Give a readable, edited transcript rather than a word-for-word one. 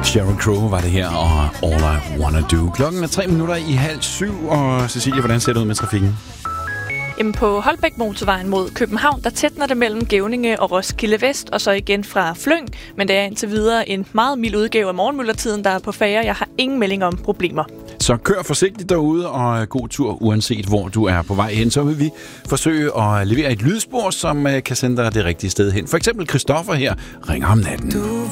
Sheryl Crow var det her, og All I Wanna Do. Klokken er 6:03, og Cecilie, hvordan ser det ud med trafikken? Jamen på Holbæk Motorvejen mod København, der tætner det mellem Gevninge og Roskilde Vest, og så igen fra Flyng. Men det er indtil videre en meget mild udgave af morgenmøllertiden, der er på færre. Jeg har ingen melding om problemer. Så kør forsigtigt derude, og god tur, uanset hvor du er på vej hen. Så vil vi forsøge at levere et lydspor, som kan sende dig det rigtige sted hen. For eksempel Christoffer her ringer om natten.